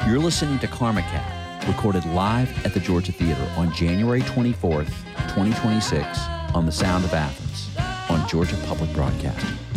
You're listening to KarmaCat, recorded live at the Georgia Theater on January 24th, 2026 on The Sound of Athens on Georgia Public Broadcasting.